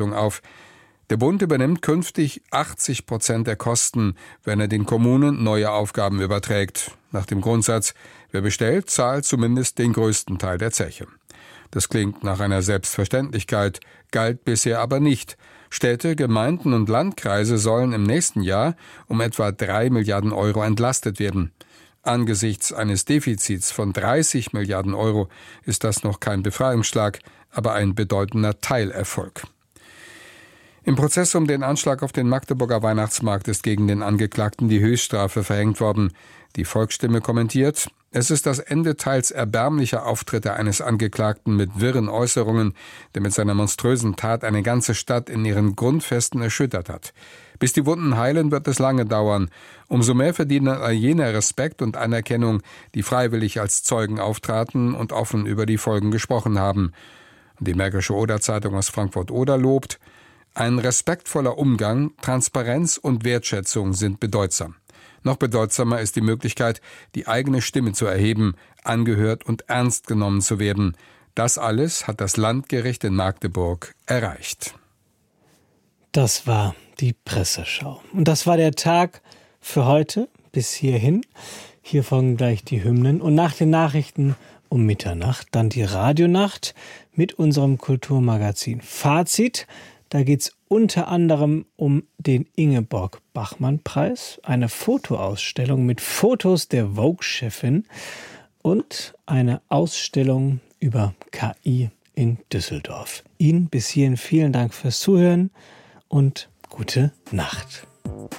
Zeitung auf. Der Bund übernimmt künftig 80% der Kosten, wenn er den Kommunen neue Aufgaben überträgt. Nach dem Grundsatz, wer bestellt, zahlt zumindest den größten Teil der Zeche. Das klingt nach einer Selbstverständlichkeit, galt bisher aber nicht. Städte, Gemeinden und Landkreise sollen im nächsten Jahr um etwa 3 Milliarden Euro entlastet werden. Angesichts eines Defizits von 30 Milliarden Euro ist das noch kein Befreiungsschlag, aber ein bedeutender Teilerfolg. Im Prozess um den Anschlag auf den Magdeburger Weihnachtsmarkt ist gegen den Angeklagten die Höchststrafe verhängt worden. Die Volksstimme kommentiert: Es ist das Ende teils erbärmlicher Auftritte eines Angeklagten mit wirren Äußerungen, der mit seiner monströsen Tat eine ganze Stadt in ihren Grundfesten erschüttert hat. Bis die Wunden heilen, wird es lange dauern. Umso mehr verdienen all jene Respekt und Anerkennung, die freiwillig als Zeugen auftraten und offen über die Folgen gesprochen haben. Und die Märkische Oder-Zeitung aus Frankfurt-Oder lobt: Ein respektvoller Umgang, Transparenz und Wertschätzung sind bedeutsam. Noch bedeutsamer ist die Möglichkeit, die eigene Stimme zu erheben, angehört und ernst genommen zu werden. Das alles hat das Landgericht in Magdeburg erreicht. Das war die Presseschau. Und das war der Tag für heute bis hierhin. Hier folgen gleich die Hymnen und nach den Nachrichten um Mitternacht dann die Radionacht mit unserem Kulturmagazin Fazit. Da geht es unter anderem um den Ingeborg-Bachmann-Preis, eine Fotoausstellung mit Fotos der Vogue-Chefin und eine Ausstellung über KI in Düsseldorf. Ihnen bis hierhin vielen Dank fürs Zuhören und gute Nacht.